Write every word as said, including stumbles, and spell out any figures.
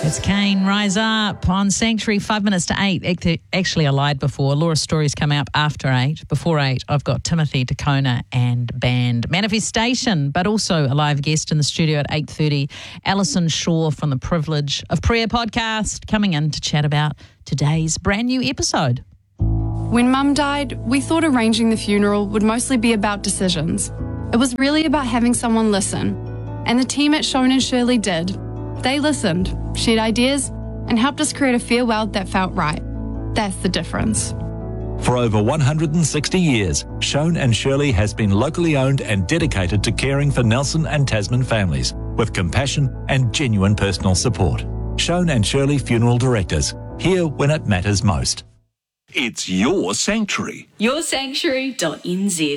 It's Kane, Rise Up on Sanctuary, five minutes to eight. Actually, I lied before. Laura's story's coming up after eight. Before eight, I've got Timothy Takona and band Manifestation, but also a live guest in the studio at eight thirty, Alison Shaw from the Privilege of Prayer podcast, coming in to chat about today's brand new episode. When Mum died, we thought arranging the funeral would mostly be about decisions. It was really about having someone listen, and the team at Shone and Shirley did. They listened, shared ideas, and helped us create a farewell that felt right. That's the difference. For over one hundred sixty years, Shone and Shirley has been locally owned and dedicated to caring for Nelson and Tasman families with compassion and genuine personal support. Shone and Shirley Funeral Directors, here when it matters most. It's your sanctuary. your sanctuary dot n z